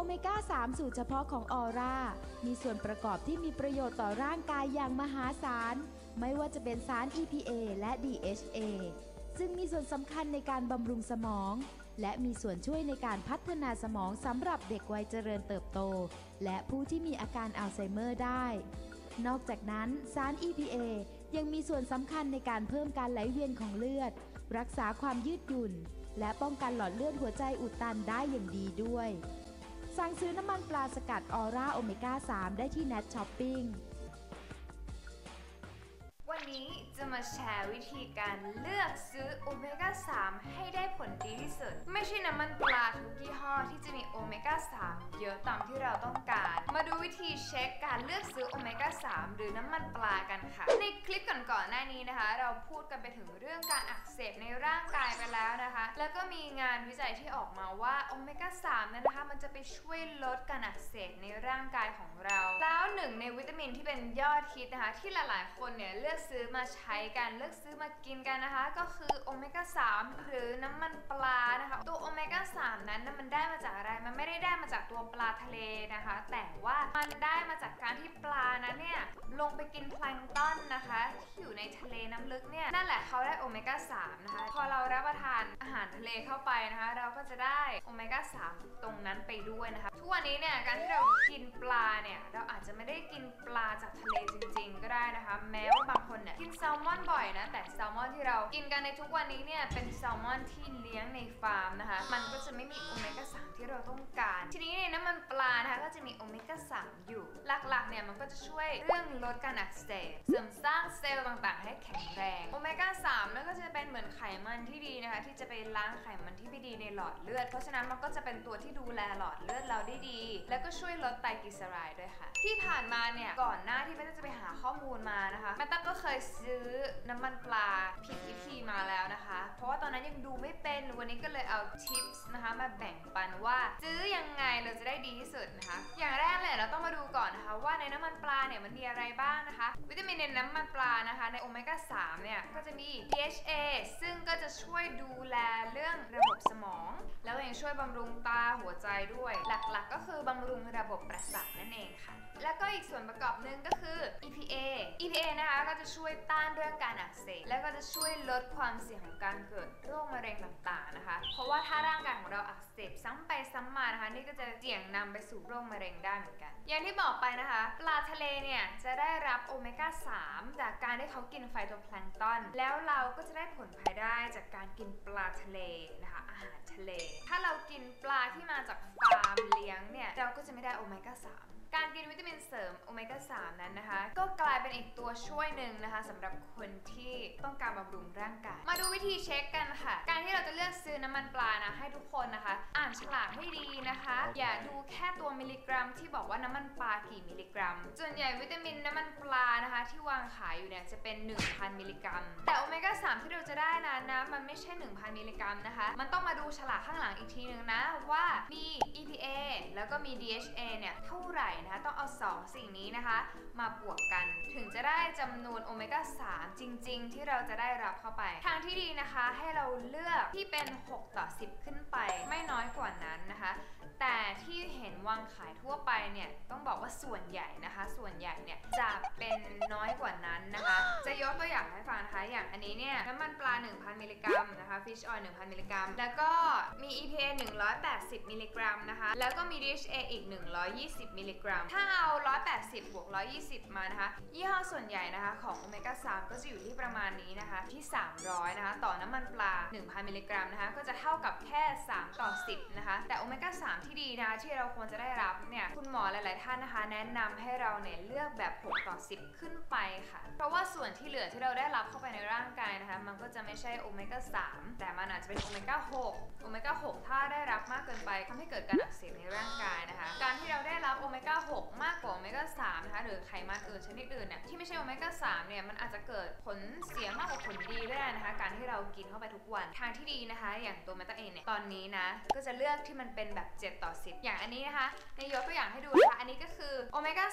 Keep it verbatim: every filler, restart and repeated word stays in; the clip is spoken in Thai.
เมก้า สาม สูตรเฉพาะของออร่ามีส่วนประกอบที่มีประโยชน์ต่อร่างกายอย่างมหาศาลไม่ว่าจะเป็นสาร อี พี เอ และ ดี เอช เอ ซึ่งมีส่วนสำคัญในการบำรุงสมองและมีส่วนช่วยในการพัฒนาสมองสำหรับเด็กวัยเจริญเติบโตและผู้ที่มีอาการอัลไซเมอร์ได้นอกจากนั้นสาร อี พี เอ ยังมีส่วนสำคัญในการเพิ่มการไหลเวียนของเลือดรักษาความยืดหยุ่นและป้องกันหลอดเลือดหัวใจอุดตันได้อย่างดีด้วยสั่งซื้อน้ำมันปลาสกัดออร่าโอเมก้า สาม ได้ที่ Nat Shopping วันนี้จะมาแชร์วิธีการเลือกซื้อโอเมก้า สาม ให้ได้ผลดีที่สุดไม่ใช่น้ำมันปลาทุกยี่ห้อที่จะมีโอเมก้า สาม เยอะตามที่เราต้องการมาดูวิธีเช็คการเลือกซื้อโอเมก้า สาม หรือน้ำมันปลากันค่ะในคลิปก่อนๆหน้านี้นะคะเราพูดกันไปถึงเรื่องการอักเสบในร่างกายไปแล้วนะคะแล้วก็มีงานวิจัยที่ออกมาว่าโอเมก้า สาม นั้นนะคะมันจะไปช่วยลดการอักเสบในร่างกายของเราแล้วหนึ่งในวิตามินที่เป็นยอดฮิตนะคะที่หลายๆคนเนี่ยเลือกซื้อมาใช้กันเลือกซื้อมากินกันนะคะก็คือโอเมก้า สาม หรือน้ำมันปลานะคะตัวโอเมก้า สาม นั้นมันได้มาจากอะไรมันไม่ได้ได้มาจากตัวปลาทะเลนะคะแต่ว่ามันได้มาจากการที่ปลานั้นเนี่ยลงไปกินแพลงก์ต้นนะคะที่อยู่ในทะเลน้ำลึกเนี่ยนั่นแหละเขาได้โอเมก้า สาม นะคะพอเรารับประทานอาหารทะเลเข้าไปนะคะเราก็จะได้โอเมก้า สาม ตรงนั้นไปด้วยนะคะทุกวันนี้เนี่ยการที่เรากินปลาเนี่ยเราอาจจะไม่ได้กินปลาจากทะเลจริงๆก็ได้นะคะแม้ว่าบางคนเนี่ยกินแซลมอนบ่อยนะแต่แซลมอนที่เรากินกันในทุกวันนี้เนี่ยเป็นแซลมอนที่เลี้ยงในฟาร์มนะคะมันก็จะไม่มีโอเมก้า สาม ที่เราต้องการทีนี้ในน้ำมันปลานะคะก็จะมีโอเมก้า สาม อยู่หลักๆเนี่ยมันก็จะช่วยเรื่องลดการอักเสบเสริมสร้างเซลล์ต่างๆให้แข็งแรงโอเมก้า สาม แล้วก็จะเป็นเหมือนไขมันที่ดีนะคะที่จะไปล้างไขมันที่ไม่ดีในหลอดเลือดเพราะฉะนั้นมันก็จะเป็นตัวที่ดูแลหลอดเลือดเราได้ดีแล้วก็ช่วยลดไตรกลีเซอไรด์ด้วยค่ะที่ผ่านมาเนี่ยก่อนหน้าที่แม่จะไปหาข้อมูลมานะคะแม่ตั๊กก็เคยซื้อน้ำมันปลาผิดวิธีมาแล้วนะคะเพราะว่าตอนนั้นยังดูไม่เป็นวันนี้ก็เลยเอาทิปส์นะคะมาแบ่งปันว่าซื้อยังไงเราจะได้ดีที่สุดนะคะอย่างแรกเลยเราต้องมาดูก่อนนะคะว่าในน้ำมันปลาเนี่ยมันมีอะไรบ้างนะคะวิตามินในน้ำมันปลานะคะในโอเมก้า สาม เนี่ยก็จะมี ดี เอช เอ ซึ่งก็จะช่วยดูแลเรื่องระบบสมองแล้วยังช่วยบำรุงตาหัวใจด้วยหลักๆก็คือบำรุงระบบประสาทนั่นเองค่ะแล้วก็อีกส่วนประกอบหนึ่งก็คือ อี พี เอ อี พี เอ นะคะก็จะช่วยต้านเรื่องการอักเสบแล้วก็จะช่วยลดความเสี่ยงของการเกิดโรคมะเร็งต่างๆนะคะเพราะว่าถ้าร่างกายของเราอักเสบซ้ำไปซ้ำมานะคะนี่ก็จะเสี่ยงนำไปสู่โรคมะเร็งได้เหมือนกันอย่างที่บอกไปนะคะปลาทะเลเนี่ยจะได้รับโอเมก้า สาม จากการที่เขากินไฟโตแพลงก์ตอนแล้วเราก็จะได้ผลภายได้จากการกินปลาทะเลนะคะอาหารทะเลถ้าเรากินปลาที่มาจากฟาร์มเลี้ยงเนี่ยเราก็จะไม่ได้โอเมก้า สามการกินวิตามินเสริมโอเมก้า สาม นั้นนะคะก็กลายเป็นอีกตัวช่วยหนึ่งนะคะสำหรับคนที่ต้องการบำรุงร่างกายมาดูวิธีเช็คกันค่ะการที่เราจะเลือกซื้อน้ำมันปลานะให้ทุกคนนะคะอ่านฉลากให้ดีนะคะอย่าดูแค่ตัวมิลลิกรัมที่บอกว่าน้ำมันปลากี่มิลลิกรัมส่วนใหญ่วิตามินน้ำมันปลานะคะที่วางขายอยู่เนี่ยจะเป็น หนึ่งพัน มิลลิกรัมแต่โอเมก้า สาม ที่เราจะได้นั้นนะมันไม่ใช่ หนึ่งพัน มิลลิกรัมนะคะมันต้องมาดูฉลากข้างหลังอีกทีนึงนะว่ามี อี พี เอ แล้วก็มี ดี เอช เอ เนี่ยเท่าไหร่นะคะต้องเอาสองสิ่งนี้นะคะมาบวกกันถึงจะได้จำนวนโอเมก้า สาม จริงๆที่เราจะได้รับเข้าไปทางที่ดีนะคะให้เราเลือกที่เป็นหกต่อสิบขึ้นไปไม่น้อยกว่านั้นนะคะแต่ที่เห็นวางขายทั่วไปเนี่ยต้องบอกว่าส่วนใหญ่นะคะส่วนใหญ่เนี่ยจะเป็นน้อยกว่านั้นนะคะจะยกตัวอย่างให้ฟังนะคะอย่างอันนี้เนี่ยน้ำมันปลา หนึ่งพัน มิลลิกรัมนะคะ fish oil หนึ่งพัน มิลลิกรัมแล้วก็มี อี พี เอ หนึ่งร้อยแปดสิบ มิลลิกรัมนะคะแล้วก็มี ดี เอช เอ อีกหนึ่งร้อยยี่สิบมิลลิกรัมถ้าเอาหนึ่งร้อยแปดสิบบวกหนึ่งร้อยยี่สิบมานะคะยี่ห้อส่วนใหญ่นะคะของโอเมก้า สาม ก็จะอยู่ที่ประมาณนี้นะคะที่สามร้อยนะคะต่อน้ำมันปลา หนึ่งพัน มิลลิกรัมนะคะก็จะเท่ากับแค่สามต่อสิบนะคะแต่โอเมก้า สาม ที่ดีนะคะที่เราควรจะได้รับเนี่ยคุณหมอหลายๆท่านนะคะแนะนำให้เราเนี่ยเลือกแบบหกต่อสิบขึ้นไปค่ะเพราะว่าส่วนที่เหลือที่เราได้รับเข้าไปในร่างกายนะคะมันก็จะไม่ใช่โอเมก้า สาม แต่มันอาจจะเป็นโอเมก้า หกโอเมก้า หกถ้าได้รับมากเกินไปทำให้เกิดการอักเสบในร่างกายนะคะการที่เราได้รับโอเมก้า หกมากกว่าโอเมก้า สาม นะคะหรือไขมันอื่นชนิดอื่นเนี่ยที่ไม่ใช่โอเมก้า สาม เนี่ยมันอาจจะเกิดผลเสียมากกว่าผลดีก็ได้นะคะการที่เรากินเข้าไปทุกวันทางที่ดีนะคะอย่างตัวเมตาเองเนี่ยตอนนี้นะก็จะเลือกที่มันเป็นแบบเจ็ดต่อสิบอย่างอันนี้นะคะในยกตัวอย่างให้ดูนะคะอันนี้ก็คือโอเมก้า